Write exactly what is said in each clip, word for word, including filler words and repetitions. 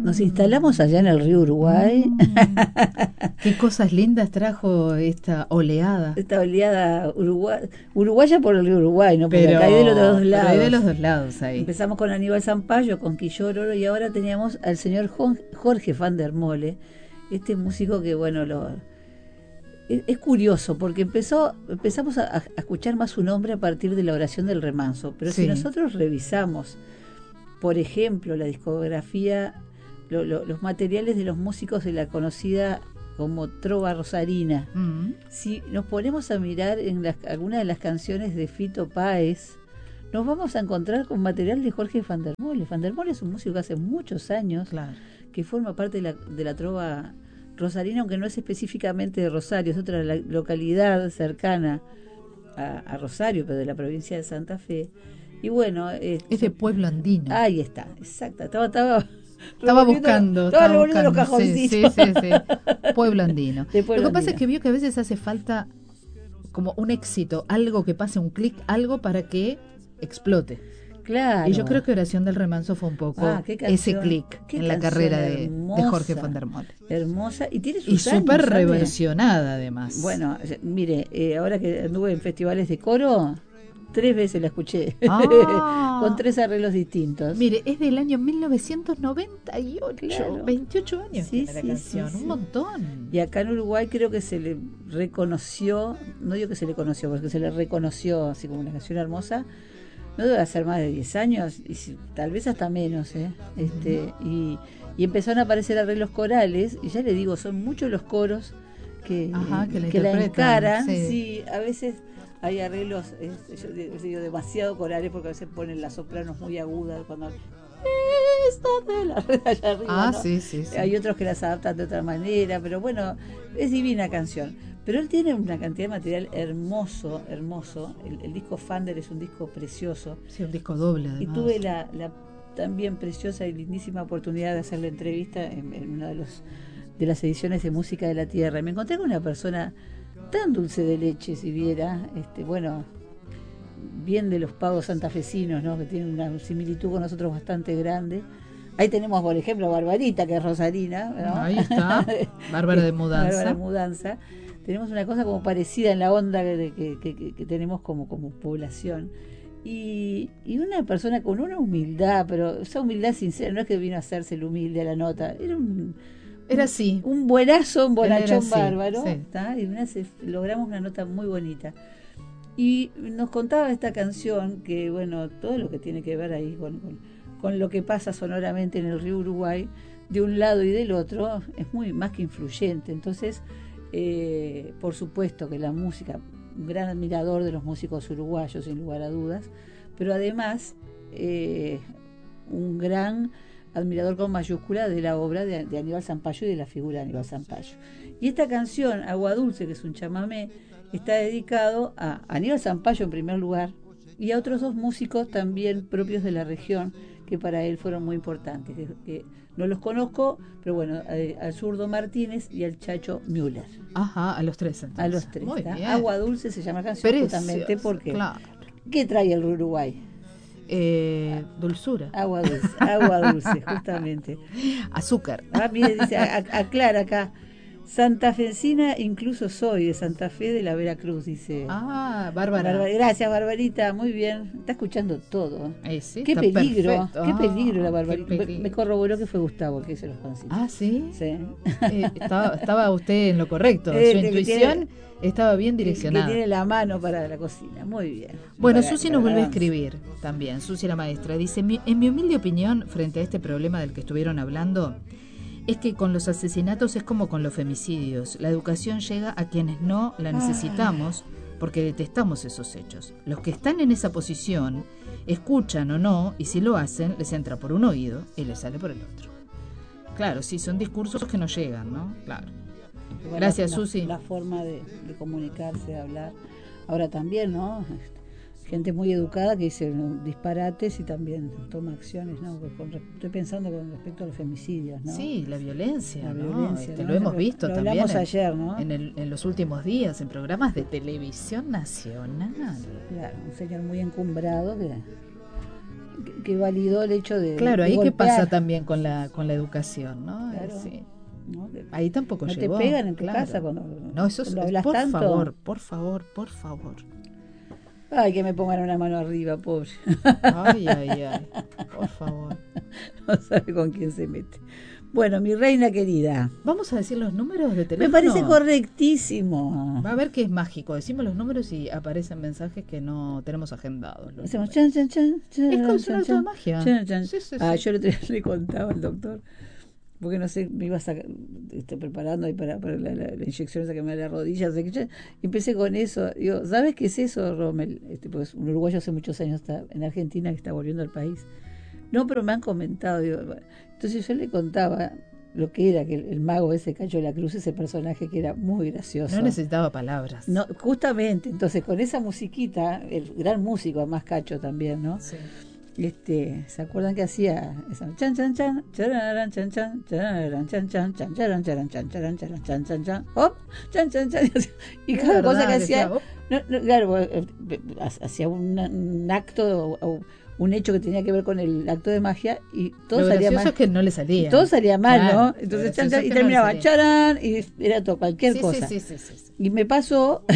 Nos instalamos allá en el río Uruguay. Mm. Qué cosas lindas trajo esta oleada. Esta oleada uruguay, uruguaya por el río Uruguay, ¿no? Porque Pero, acá hay de los dos pero lados. hay de los dos lados ahí. Empezamos con Aníbal Zampayo, con Quilloro, y ahora teníamos al señor Jorge van der Mole, este músico que, bueno, lo... Es, es curioso porque empezó empezamos a, a escuchar más su nombre a partir de la oración del remanso, pero sí. Si nosotros revisamos, por ejemplo, la discografía, lo, lo, los materiales de los músicos de la conocida como trova rosarina, mm. si nos ponemos a mirar en las, algunas de las canciones de Fito Páez, nos vamos a encontrar con material de Jorge van der Mole. Van der Mole es un músico que hace muchos años, claro, que forma parte de la, de la trova rosarina, aunque no es específicamente de Rosario, es otra la, localidad cercana a, a Rosario, pero de la provincia de Santa Fe. Y bueno, eh, es de Pueblo Andino. Ahí está, exacto. Estaba, estaba, estaba buscando, estaba estaba buscando los cajoncitos. Sí, sí, sí, sí. Pueblo Andino. Pueblo Lo que Andino. pasa es que vio que a veces hace falta como un éxito, algo que pase, un clic, algo para que explote. Claro. Y yo creo que Oración del Remanso fue un poco ah, ese clic en la carrera de, de Jorge van der Mole. Hermosa. Y tiene sus Y súper reversionada, además. Bueno, mire, eh, ahora que anduve en festivales de coro, tres veces la escuché. Ah. Con tres arreglos distintos. Mire, es del año mil novecientos noventa y ocho. Claro. veintiocho años sí, tiene sí, la canción. Sí, sí. Un montón. Y acá en Uruguay creo que se le reconoció, no digo que se le conoció, porque se le reconoció así como una canción hermosa. No debe hacer más de diez años, y si, tal vez hasta menos, ¿eh? Este, uh-huh. y, y empezaron a aparecer arreglos corales, y ya le digo, son muchos los coros que, Ajá, que, eh, la, que la encaran. Sí. Sí, a veces hay arreglos, eh, yo digo, demasiado corales, porque a veces ponen las sopranos muy agudas, cuando esta de la red allá arriba. Ah, ¿no? sí, sí, sí. Hay otros que las adaptan de otra manera, pero bueno, es divina canción. Pero él tiene una cantidad de material hermoso, hermoso. El, el disco Fander es un disco precioso. Sí, un disco doble, además. Y tuve la, la también preciosa y lindísima oportunidad de hacer la entrevista en, en una de, los, de las ediciones de Música de la Tierra. Y me encontré con una persona tan dulce de leche, si viera, este, bueno, bien de los pagos santafesinos, ¿no? Que tienen una similitud con nosotros bastante grande. Ahí tenemos, por ejemplo, a Barbarita, que es rosarina, ¿no? Ahí está, Bárbara de Mudanza. Bárbara Mudanza. Tenemos una cosa como parecida en la onda que, que, que, que tenemos como, como población. Y, y una persona con una humildad, pero esa humildad sincera, no es que vino a hacerse el humilde a la nota, era un... Era así. Un, un buenazo, un bonachón así, bárbaro. Sí. ¿Tá? Y una, se, logramos una nota muy bonita. Y nos contaba esta canción que, bueno, todo lo que tiene que ver ahí con, con, con lo que pasa sonoramente en el río Uruguay, de un lado y del otro, es muy más que influyente. Entonces... Eh, por supuesto que la música, un gran admirador de los músicos uruguayos sin lugar a dudas, pero además eh, un gran admirador con mayúscula de la obra de, de Aníbal Zampayo y de la figura de Aníbal Zampayo. Y esta canción, Agua Dulce, que es un chamamé, está dedicado a Aníbal Zampayo en primer lugar y a otros dos músicos también propios de la región que para él fueron muy importantes, que, que no los conozco, pero bueno, eh, al zurdo Martínez y al Chacho Müller. Ajá, a los tres entonces. A los tres. Muy bien. Agua Dulce se llama la canción. Precioso, justamente porque claro. ¿Qué trae el Uruguay? Eh, dulzura. Agua dulce, agua dulce, justamente. Azúcar. Ah, mire, dice, aclara acá. Santafesina incluso soy, de Santa Fe de la Veracruz, dice. Ah, Bárbara. Bárbara. Gracias, Barbarita, muy bien. Está escuchando todo. Eh, sí, qué peligro, perfecto. qué peligro la ah, Barbarita. Peligro. Me corroboró que fue Gustavo el que se los consiguió. Ah, ¿sí? Sí. Eh, estaba, estaba usted en lo correcto. Eh, Su que intuición tiene, estaba bien direccionada. Que tiene la mano para la cocina, muy bien. Bueno, para, Susi para nos vuelve a avance. escribir también. Susi la maestra dice, en mi humilde opinión, frente a este problema del que estuvieron hablando, es que con los asesinatos es como con los femicidios. La educación llega a quienes no la necesitamos porque detestamos esos hechos. Los que están en esa posición escuchan o no, y si lo hacen, les entra por un oído y les sale por el otro. Claro, sí, son discursos que no llegan, ¿no? Claro. Bueno, Gracias, la, Susi. La forma de, de comunicarse, de hablar. Ahora también, ¿no? Gente muy educada que dice disparates y también toma acciones, ¿no? Con, estoy pensando con respecto a los femicidios, ¿no? Sí, la violencia, la ¿no? violencia, este, ¿no? Lo hemos lo, visto lo también hablamos en, ayer, ¿no? En, el, en los últimos días, en programas de televisión nacional. Claro, un señor muy encumbrado que que, que validó el hecho de Claro, de ahí qué golpear. pasa también con la con la educación, ¿no? Claro. Sí. ¿No? Que Ahí tampoco no llegó. te pegan en tu claro. casa cuando, no, eso es, cuando hablas por tanto. favor, por favor, por favor. Ay, que me pongan una mano arriba, pobre. Ay, ay, ay, por favor. No sabe con quién se mete. Bueno, mi reina querida, Vamos a decir los números de teléfono. me parece correctísimo. Va a ver que es mágico. Decimos los números y aparecen mensajes que no tenemos agendados. los Hacemos números. chan, chan, chan, chan, Es como chan, una chan, magia. chan, chan. Sí, sí, Ah, sí. yo el otro día le contaba al doctor, porque no sé, me iba a sacar, estoy preparando ahí para, para la, la, la inyección esa que me da la rodilla, así que yo empecé con eso. Digo, ¿sabes qué es eso, Rommel? Este, pues un uruguayo hace muchos años está en Argentina que está volviendo al país. No, pero me han comentado, digo, entonces yo le contaba lo que era que el, el mago ese Cacho de la Cruz, ese personaje que era muy gracioso. No necesitaba palabras. No, justamente, entonces con esa musiquita, el gran músico, además Cacho también, ¿no? Sí. Este, ¿se acuerdan que hacía eso? Chan chan chan, chararan chan chan, chararan chan chan, chan charan charan chan charan charan chan chan chan, hop, chan chan chan, y cada verdad, cosa que que hacía, sea, oh. no, no, claro, eh, eh, hacía un, un acto o, o un hecho que tenía que ver con el acto de magia y todo Lo salía gracioso mal. es que no le salía. Y todo salía mal, Claro, ¿no? lo Entonces gracioso chan, chan, es y que no le terminaba salía. charán y era todo cualquier sí, cosa. Sí, sí, sí, sí, sí. Y me pasó,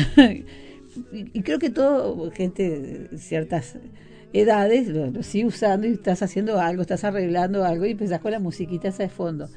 y, y creo que todo, gente de ciertas edades, lo, lo sigue usando y estás haciendo algo, estás arreglando algo y empezás con la musiquita esa de fondo.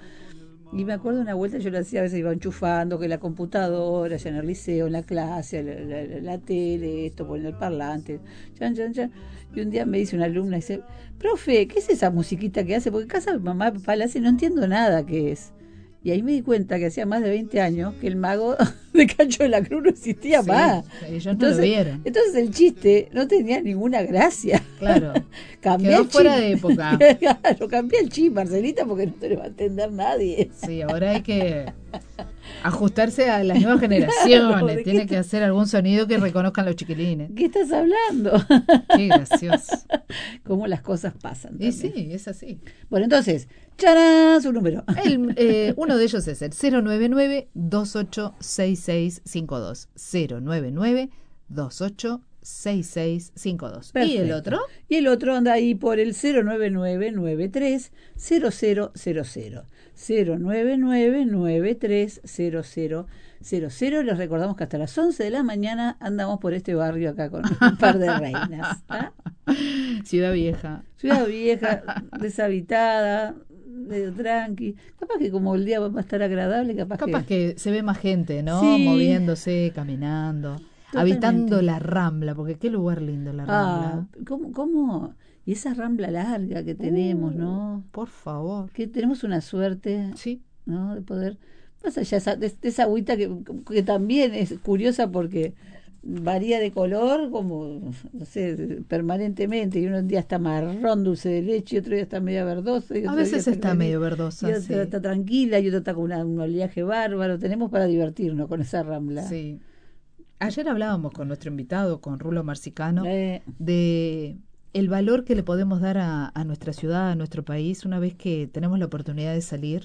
Y me acuerdo una vuelta, yo lo hacía, a veces iba enchufando, que la computadora, ya en el liceo, en la clase, la, la, la tele, esto, poniendo el parlante, chan, chan, chan. Y un día me dice una alumna, dice, profe, ¿qué es esa musiquita que hace? Porque en casa mi mamá y papá la hace, no entiendo nada qué es. Y ahí me di cuenta que hacía más de veinte años que el mago de Cacho de la Cruz no existía Sí, más. ellos entonces, no lo vieron. Entonces el chiste no tenía ninguna gracia. Claro. Cambié Quedó el chip. fuera de época. Claro, cambié el chip, Marcelita, porque no te lo va a entender nadie. Sí, ahora hay que ajustarse a las nuevas generaciones. Claro, ¿de Tiene qué que hacer algún sonido que reconozcan los chiquilines. ¿Qué estás hablando? Qué gracioso. Cómo las cosas pasan. Y también. sí, es así. Bueno, entonces, ¡charán! Su número. El, eh, uno de ellos es el cero nueve nueve, dos ocho seis seis cinco dos. cero nueve nueve, dos ocho seis seis cinco dos. ¿Y el otro? Y el otro anda ahí por el cero nueve nueve nueve tres cero cero cero cero. cero nueve nueve nueve tres cero cero cero cero. Les recordamos que hasta las once de la mañana andamos por este barrio acá con un par de reinas. ¿Ah? Ciudad Vieja. Ciudad Vieja, deshabitada, medio tranqui. Capaz que como el día va a estar agradable, capaz, Capaz que... que se ve más gente, ¿no? Sí. Moviéndose, caminando, Totalmente. habitando la Rambla, porque qué lugar lindo la Rambla. Ah, ¿cómo, cómo? Y esa Rambla larga que tenemos, Uh, ¿no? Por favor. Que tenemos una suerte, Sí. ¿no? De poder, más allá de esa, de, de esa agüita que, que también es curiosa porque varía de color como, no sé, permanentemente, y un día está marrón dulce de leche y otro día está media verdosa. Y otro A veces día está medio verdosa. Y otra Sí. está tranquila y otra está con una, un oleaje bárbaro. Tenemos para divertirnos con esa Rambla. Sí. Ayer hablábamos con nuestro invitado, con Rulo Marcicano, Eh, de el valor que le podemos dar a, a nuestra ciudad, a nuestro país, una vez que tenemos la oportunidad de salir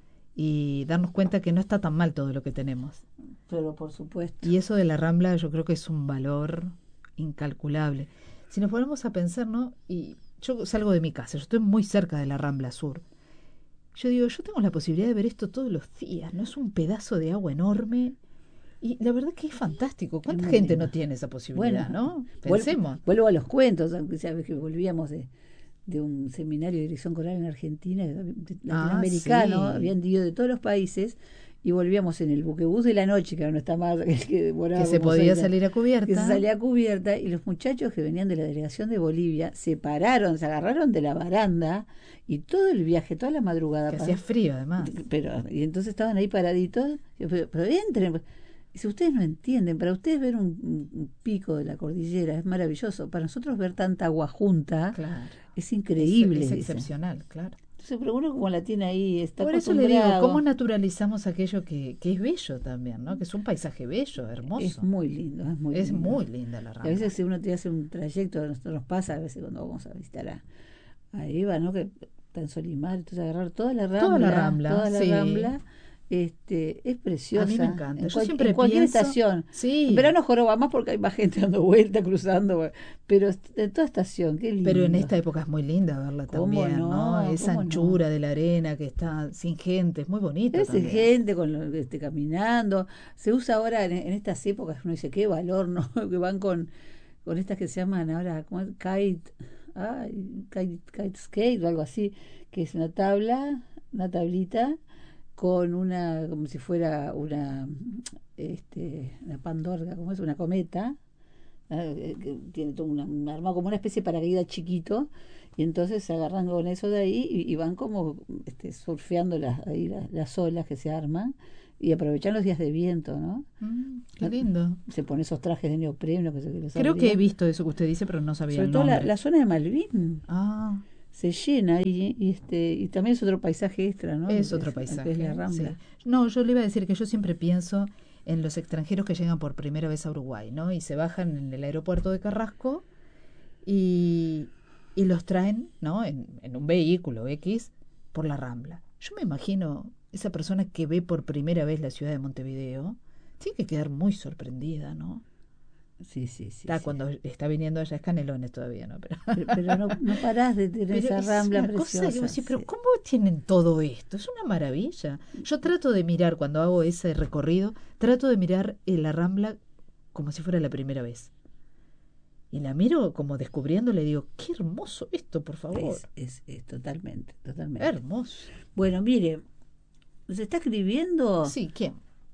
y darnos cuenta que no está tan mal todo lo que tenemos. pero por supuesto. Y eso de la Rambla yo creo que es un valor incalculable. Si nos ponemos a pensar, ¿no? Y yo salgo de mi casa, yo estoy muy cerca de la Rambla Sur. Yo digo, yo tengo la posibilidad de ver esto todos los días, ¿no? Es un pedazo de agua enorme. Y la verdad que es fantástico. ¿Cuánta Es muy gente lindo. no tiene esa posibilidad, Bueno, no? vuelvo, Pensemos. vuelvo a los cuentos, aunque sabes que volvíamos de, de un seminario de dirección coral en Argentina, de- de- Ah, latinoamericano, sí. habían ido de todos los países, y volvíamos en el buquebús de la noche, que ahora no está más, el que demoraba Que se como podía seis- salir a cubierta. que se salía a cubierta, y los muchachos que venían de la delegación de Bolivia se pararon, se agarraron de la baranda, y todo el viaje, toda la madrugada. Que pas- hacía frío, además. Pero, y entonces estaban ahí paraditos, yo, pero, pero entren. Y si ustedes no entienden, para ustedes ver un, un pico de la cordillera es maravilloso, para nosotros ver tanta agua junta Claro. es increíble. Es, es dicen. excepcional, claro. Entonces, pero uno como la tiene ahí, está Por eso le digo, acostumbrado. ¿cómo naturalizamos aquello que, que es bello también, ¿no? Que es un paisaje bello, hermoso. Es muy lindo, es muy Es lindo. muy linda la Y a Rambla. veces si uno te hace un trayecto, a nosotros nos pasa a veces cuando vamos a visitar a, a Eva, ¿no? Que está en Solimar, entonces agarrar toda la Rambla, Toda la Rambla, toda la sí. Rambla, Este, es preciosa. A mí me encanta. En, Yo cual, siempre en cualquier pienso, estación. sí. En verano joroba más porque hay más gente dando vuelta, cruzando, pero en toda estación, qué lindo. Pero en esta época es muy linda verla también, no? ¿no? Esa anchura no? de la arena que está sin gente, es muy bonito es también. gente con lo, este, caminando. Se usa ahora en, en estas épocas, uno dice, qué valor, ¿no? Que van con, con estas que se llaman ahora, ¿cómo es? Kite, ay, kite, kite skate o algo así, que es una tabla, una tablita con una, como si fuera una, este, una pandorga, como es una cometa, ¿eh? Que tiene todo una, un armado como una especie de paracaídas chiquito, y entonces se agarran con eso de ahí y, y van como este, surfeando las, ahí las, las olas que se arman y aprovechan los días de viento, ¿no? Mm, qué lindo. Se pone esos trajes de neopreno que se que los Creo abrigan. que he visto eso que usted dice, pero no sabía Sobre el todo nombre. la, la zona de Malvin. Ah. Se llena y, y este y también es otro paisaje extra, ¿no? Es Lo otro es, paisaje. es la Rambla. Sí. No, yo le iba a decir que yo siempre pienso en los extranjeros que llegan por primera vez a Uruguay, ¿no? Y se bajan en el aeropuerto de Carrasco y, y los traen, ¿no? En, en un vehículo X por la Rambla. Yo me imagino esa persona que ve por primera vez la ciudad de Montevideo, tiene que quedar muy sorprendida, ¿no? Sí, sí, sí. Está sí. cuando está viniendo allá es Canelones todavía, ¿no? Pero, pero, pero no, no parás de tener pero esa es Rambla una preciosa. cosa que vos decís, pero sí. ¿cómo tienen todo esto? Es una maravilla. Yo trato de mirar, cuando hago ese recorrido, trato de mirar eh, la Rambla como si fuera la primera vez. Y la miro como descubriendo, le digo, qué hermoso esto, por favor. Es, es, es totalmente, totalmente. Hermoso. Bueno, mire, se está escribiendo. Sí, ¿quién?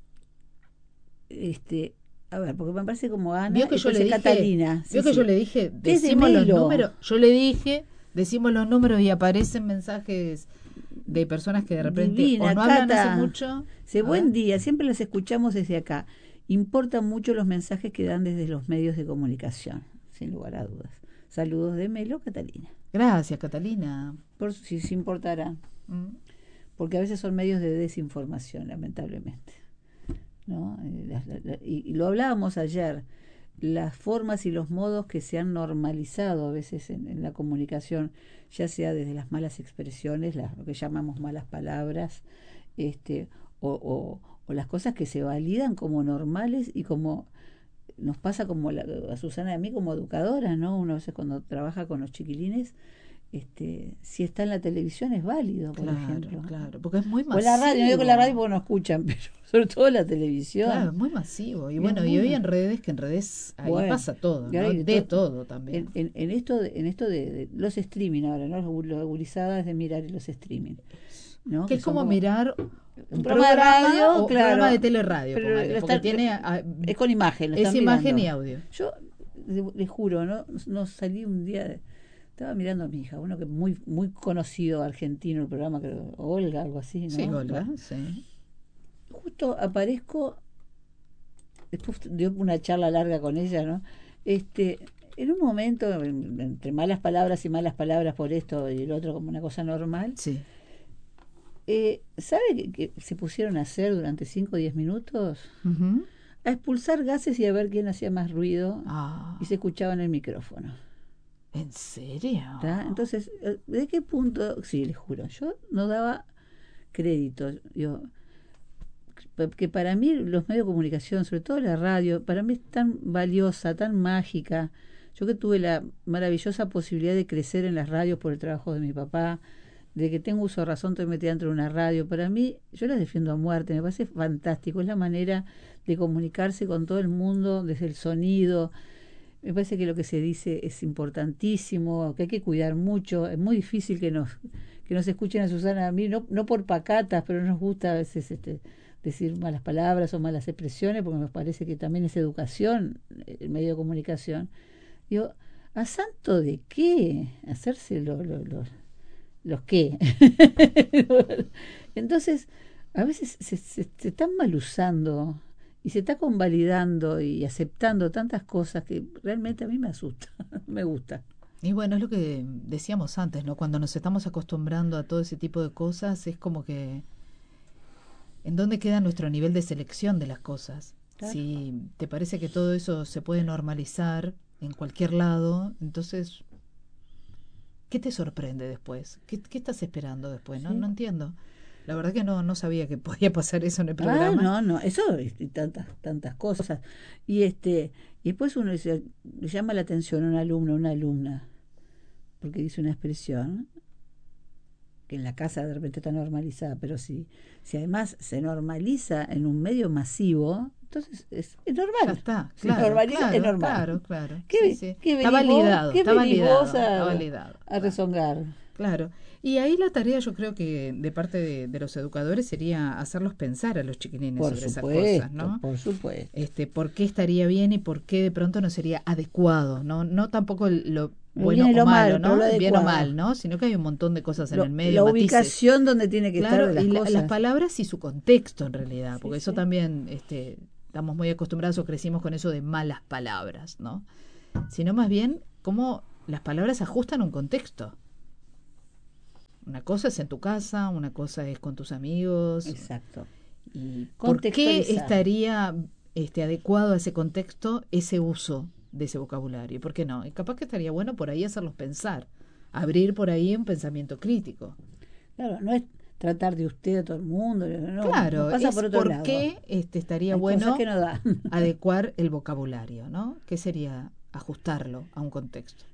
Este, a ver, porque me parece como Ana. Vio que yo le dije, Catalina. vio Sí, que sí. yo le dije, decimos de los Melo. números. Yo le dije, decimos los números y aparecen mensajes de personas que de repente Divina, o no hablan Cata. hace mucho. Dice, A buen ver. día, siempre los escuchamos desde acá. Importan mucho los mensajes que dan desde los medios de comunicación, sin lugar a dudas. Saludos de Melo, Catalina. Gracias, Catalina. Por si se importará. Mm. Porque a veces son medios de desinformación, lamentablemente. ¿No? La, la, la, y, y lo hablábamos ayer, las formas y los modos que se han normalizado a veces en, en la comunicación, ya sea desde las malas expresiones, las, lo que llamamos malas palabras, este, o, o, o las cosas que se validan como normales y como nos pasa como la, a Susana y a mí como educadora, ¿no? Uno a veces cuando trabaja con los chiquilines, este, si está en la televisión es válido, por Claro, ejemplo. claro, porque es muy masivo. O en la radio, no digo que la radio porque no escuchan, pero sobre todo la televisión. Claro, es muy masivo. Y Es bueno, muy y hoy ma- en redes, que en redes ahí Bueno, pasa todo, y ¿no? hay De to- todo también. En, en, en esto, de, en esto de, de los streaming ahora, ¿no? Lo, lo gurizada es de mirar los streaming, ¿no? Que es son como mirar un programa de radio, o claro, programa de teleradio, pero póngale, lo porque están- tiene a- es con imagen, lo es están imagen mirando. y audio. Yo le, le juro, ¿no? No salí un día, de- estaba mirando a mi hija, uno que muy muy conocido argentino, el programa, creo, Olga, algo así, ¿no? Sí, Olga, Bueno, sí. justo aparezco, después dio una charla larga con ella, ¿no? Este, en un momento, en- entre malas palabras y malas palabras por esto y el otro como una cosa normal, Sí. eh, ¿sabe qué que se pusieron a hacer durante cinco o diez minutos? Ujú. A expulsar gases y a ver quién hacía más ruido Ah, y se escuchaba en el micrófono. ¿en serio? ¿Tá? Entonces, eh, ¿de qué punto? Sí, les juro, yo no daba crédito. Yo, que para mí los medios de comunicación, sobre todo la radio, para mí es tan valiosa, tan mágica. Yo que tuve la maravillosa posibilidad de crecer en las radios por el trabajo de mi papá, de que tengo uso de razón, estoy metida dentro de una radio. Para mí, yo las defiendo a muerte, me parece fantástico. Es la manera de comunicarse con todo el mundo desde el sonido. Me parece que lo que se dice es importantísimo, que hay que cuidar mucho. Es muy difícil que nos que nos escuchen a Susana, a mí, no, no por pacatas, pero nos gusta a veces este, decir malas palabras o malas expresiones, porque me parece que también es educación, el medio de comunicación. Digo, ¿a santo de qué? Hacerse lo, lo, lo, los qué. Entonces, a veces se, se, se están mal usando y se está convalidando y aceptando tantas cosas que realmente a mí me asusta, me gusta. Y bueno, es lo que decíamos antes, ¿no? Cuando nos estamos acostumbrando a todo ese tipo de cosas, es como que ¿en dónde queda nuestro nivel de selección de las cosas? Claro. Si te parece que todo eso se puede normalizar en cualquier lado, entonces, ¿qué te sorprende después? ¿Qué, qué estás esperando después? No, Sí. no entiendo. La verdad que no no sabía que podía pasar eso en el programa. Ah, no, no, eso y tantas tantas cosas. Y este y después uno dice, le llama la atención a un alumno, una alumna, porque dice una expresión que en la casa de repente está normalizada, pero si si además se normaliza en un medio masivo, entonces es, es normal. Ya está, Si claro, normaliza, claro, es normal. Claro, claro. ¿Qué, sí, sí. qué Está venís vos- validado, qué está venís validado, vos a, está validado. a rezongar? Claro. Y ahí la tarea yo creo que de parte de, de los educadores sería hacerlos pensar a los chiquilines Por sobre supuesto, esas cosas, ¿no? por supuesto. Este, por qué estaría bien y por qué de pronto no sería adecuado, no no tampoco el- lo Lo bueno bien y o lo malo, mal, ¿no? pero lo Bien o adecuado. mal, ¿no? Sino que hay un montón de cosas en Lo- el medio, la matices. ubicación donde tiene que Claro, estar de las y la- cosas. las palabras y su contexto en realidad, Sí, porque eso sí. también este, estamos muy acostumbrados o crecimos con eso de malas palabras, ¿no? Sino más bien cómo las palabras ajustan un contexto. Una cosa es en tu casa, una cosa es con tus amigos. Exacto. ¿Y por qué Contextualizar. estaría este, adecuado a ese contexto ese uso de ese vocabulario? ¿Por qué no? Y capaz que estaría bueno por ahí hacerlos pensar, abrir por ahí un pensamiento crítico. Claro, no es tratar de usted a todo el mundo, no, Claro, no pasa es por otro por lado. qué este, estaría Hay bueno cosas que no da. adecuar el vocabulario, ¿no? ¿Qué sería ajustarlo a un contexto?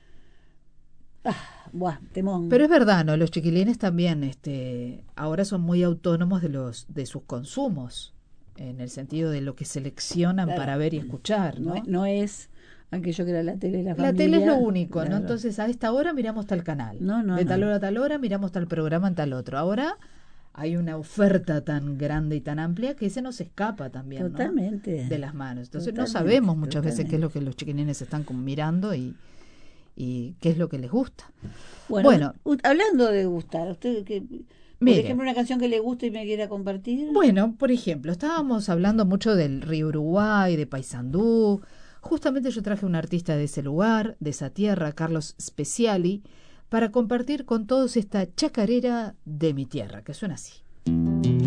Ah, buah, temón. Pero es verdad, ¿no? Los chiquilines también este, ahora son muy autónomos de los de sus consumos, en el sentido de lo que seleccionan Claro. para ver y escuchar, ¿no? no, no es aquello que era la tele y la La familia. tele es lo único, Claro. ¿no? Entonces a esta hora miramos tal canal. No, no, de tal no. hora a tal hora miramos tal programa en tal otro. Ahora hay una oferta tan grande y tan amplia que se nos escapa también, ¿no? Totalmente. De las manos. Entonces no Totalmente, sabemos muchas veces qué es totalmente. lo que los chiquilines están como mirando y, y qué es lo que les gusta. Bueno, Bueno. u- hablando de gustar, usted que, por Mire. ejemplo, una canción que le gusta y me quiera compartir. Bueno, por ejemplo, estábamos hablando mucho del río Uruguay, de Paysandú. Justamente yo traje un artista de ese lugar, de esa tierra, Carlos Speciali, para compartir con todos esta chacarera de mi tierra, que suena así.